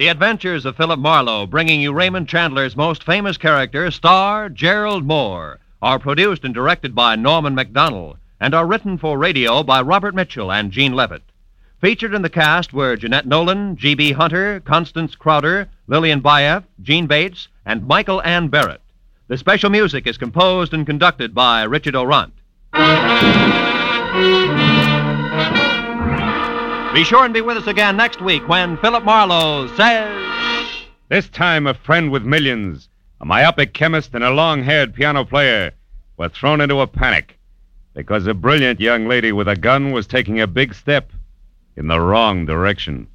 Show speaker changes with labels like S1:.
S1: The Adventures of Philip Marlowe, bringing you Raymond Chandler's most famous character, Star Gerald Moore, are produced and directed by Norman MacDonald and are written for radio by Robert Mitchell and Gene Levitt. Featured in the cast were Jeanette Nolan, G.B. Hunter, Constance Crowder, Lillian Bayef, Gene Bates, and Michael Ann Barrett. The special music is composed and conducted by Richard O'Runt. Be sure and be with us again next week when Philip Marlowe says...
S2: This time a friend with millions, a myopic chemist and a long-haired piano player were thrown into a panic because a brilliant young lady with a gun was taking a big step in the wrong direction.